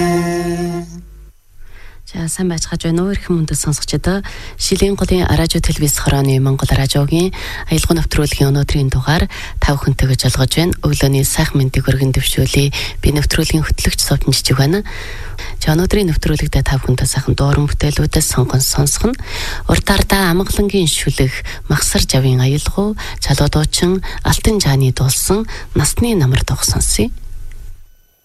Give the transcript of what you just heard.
За сайн байцгааж байна уу эрхэм хүндэт сонсогчдоо. Шилийн голын радио телевиз хорооны Монгол радиогийн аялал нэвтрүүлгийн өнөөдрийн дугаар 5 хүнтэйг олгож байна. Өглөөний сайхан мэндийг өргөн дэвшүүлье. Би нэвтрүүлгийн хөтлөгч Совдон Жижиг байна. За өнөөдрийн нэвтрүүлэгтээ 5 хүнтэй сайхан дууран бүтээлүүдээс сонсох нь уртаардаа амгалангийн шүлэг, махсар жавын аялгау, залуу дуучин, алтан жааны дуулсан насны намар дуух сонсъё.